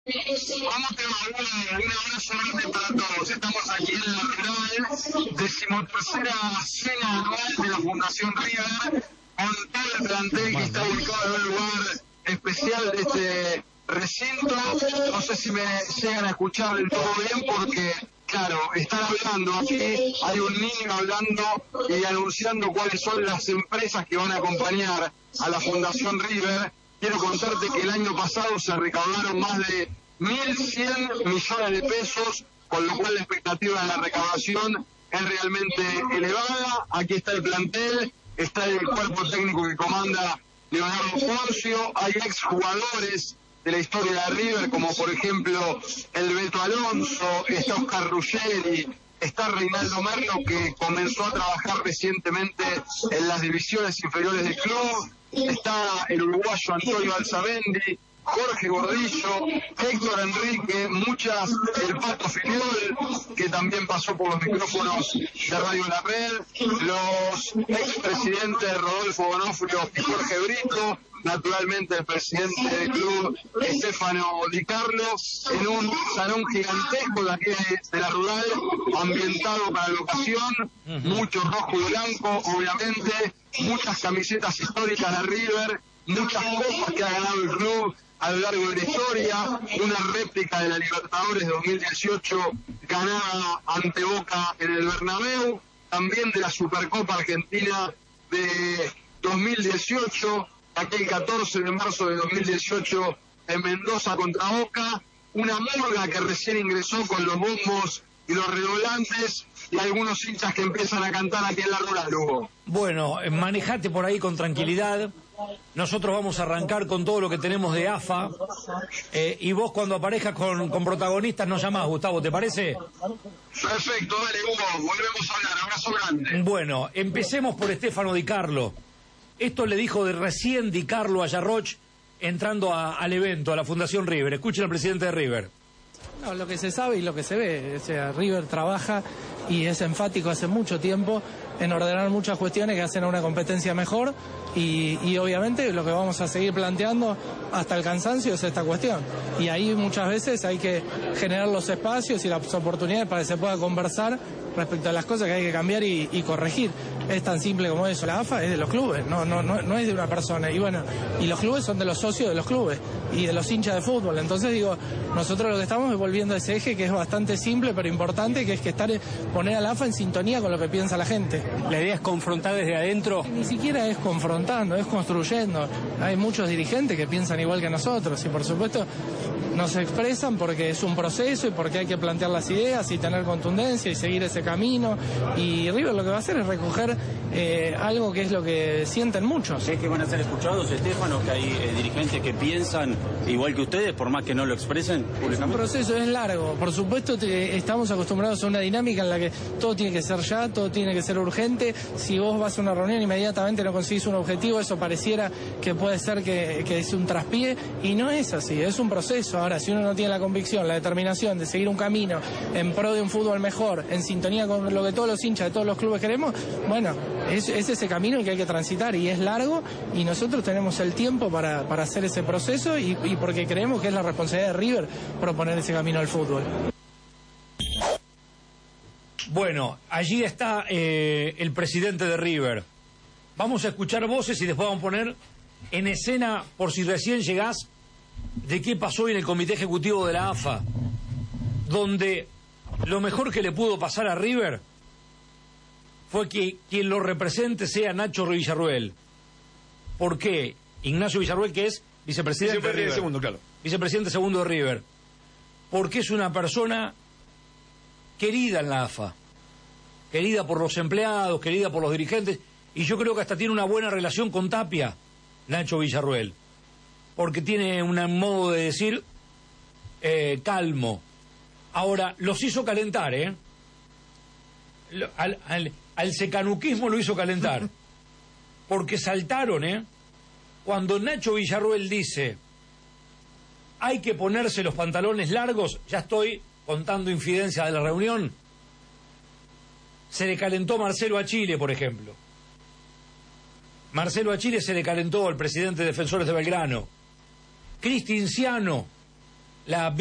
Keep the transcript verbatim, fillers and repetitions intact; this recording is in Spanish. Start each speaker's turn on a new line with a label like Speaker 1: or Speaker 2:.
Speaker 1: Vamos a hablar un abrazo grande para todos. Estamos aquí en la final, decimotercera cena anual de la Fundación River, con todo el plantel que está ubicado en un lugar especial de este recinto. No sé si me llegan a escuchar del todo bien porque, claro, están hablando aquí, hay un niño hablando y anunciando cuáles son las empresas que van a acompañar a la Fundación River. Quiero contarte que el año pasado se recaudaron más de mil cien millones de pesos, con lo cual la expectativa de la recaudación es realmente elevada. Aquí está el plantel, está el cuerpo técnico que comanda Leonardo Poncio, hay exjugadores de la historia de River, como por ejemplo el Beto Alonso, está Oscar Ruggeri, está Reinaldo Merlo, que comenzó a trabajar recientemente en las divisiones inferiores del club, está el uruguayo Antonio Alzamendi, Jorge Gordillo, Héctor Enrique, muchas, el Pato Filiol, que también pasó por los micrófonos de Radio La Red, los expresidentes Rodolfo Bonofrio y Jorge Brito, naturalmente el presidente del club, Estefano Di Carlo, en un salón gigantesco de aquí de, de la rural, ambientado para la ocasión, mucho rojo y blanco, obviamente, muchas camisetas históricas de River, muchas copas que ha ganado el club a lo largo de la historia, una réplica de la Libertadores de dos mil dieciocho ganada ante Boca en el Bernabéu, también de la Supercopa Argentina de dos mil dieciocho, aquel catorce de marzo de dos mil dieciocho en Mendoza contra Boca, una murga que recién ingresó con los bombos y los redoblantes y algunos hinchas que empiezan a cantar aquí en la rural, Hugo.
Speaker 2: Bueno, manejate por ahí con tranquilidad. Nosotros vamos a arrancar con todo lo que tenemos de A F A, eh, y vos cuando aparezcas con, con protagonistas nos llamás, Gustavo, ¿te parece?
Speaker 1: Perfecto, dale, Hugo, volvemos a hablar, abrazo grande.
Speaker 2: Bueno, empecemos por Estefano Di Carlo. Esto le dijo de recién Di Carlo a Yarroch entrando a, al evento, a la Fundación River. Escuchen al presidente de River.
Speaker 3: No, lo que se sabe y lo que se ve, o sea, River trabaja y es enfático hace mucho tiempo en ordenar muchas cuestiones que hacen a una competencia mejor y, y obviamente lo que vamos a seguir planteando hasta el cansancio es esta cuestión. Y ahí muchas veces hay que generar los espacios y las oportunidades para que se pueda conversar respecto a las cosas que hay que cambiar y, y corregir. Es tan simple como eso. La A F A es de los clubes, no, no, no, no es de una persona. Y bueno, y los clubes son de los socios de los clubes y de los hinchas de fútbol. Entonces digo, nosotros lo que estamos es volviendo a ese eje que es bastante simple pero importante, que es que estar poner a la A F A en sintonía con lo que piensa la gente.
Speaker 2: ¿La idea es confrontar desde adentro?
Speaker 3: Ni siquiera es confrontando, es construyendo. Hay muchos dirigentes que piensan igual que nosotros y por supuesto nos expresan porque es un proceso y porque hay que plantear las ideas y tener contundencia y seguir ese camino. Y River lo que va a hacer es recoger eh, algo que es lo que sienten muchos.
Speaker 4: ¿Es que van a ser escuchados, Estefano, que hay eh, dirigentes que piensan igual que ustedes, por más que no lo expresen públicamente?
Speaker 3: Es un proceso, es largo. Por supuesto te, estamos acostumbrados a una dinámica en la que todo tiene que ser ya, todo tiene que ser urgente. Si vos vas a una reunión inmediatamente no conseguís un objetivo, eso pareciera que puede ser que, que es un traspié y no es así, es un proceso. Ahora, si uno no tiene la convicción, la determinación de seguir un camino en pro de un fútbol mejor, en sintonía con lo que todos los hinchas de todos los clubes queremos, bueno, es, es ese camino el que hay que transitar y es largo y nosotros tenemos el tiempo para, para hacer ese proceso y, y porque creemos que es la responsabilidad de River proponer ese camino al fútbol.
Speaker 2: Bueno, allí está eh, el presidente de River. Vamos a escuchar voces y después vamos a poner en escena, por si recién llegás, de qué pasó hoy en el Comité Ejecutivo de la A F A, donde lo mejor que le pudo pasar a River fue que quien lo represente sea Nacho Villarruel. ¿Por qué? Ignacio Villarruel, que es vicepresidente, vicepresidente de River.
Speaker 5: Segundo, claro.
Speaker 2: Vicepresidente segundo de River. Porque es una persona querida en la A F A, querida por los empleados, querida por los dirigentes, y yo creo que hasta tiene una buena relación con Tapia, Nacho Villarruel, porque tiene un modo de decir eh, calmo. Ahora, los hizo calentar, ¿eh? Al, al, al secanuquismo lo hizo calentar, porque saltaron, ¿eh? Cuando Nacho Villarruel dice hay que ponerse los pantalones largos, ya estoy contando infidencias de la reunión, se le calentó Marcelo Achille, por ejemplo. Marcelo Achille se le calentó al presidente de Defensores de Belgrano. Cristinciano la